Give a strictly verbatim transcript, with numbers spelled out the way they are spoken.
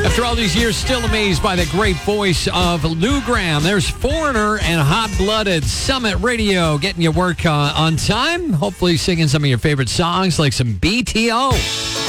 After all these years, still amazed by the great voice of Lou Gramm. There's Foreigner and Hot Blooded. Summit Radio getting your work uh, on time. Hopefully singing some of your favorite songs like some B T O.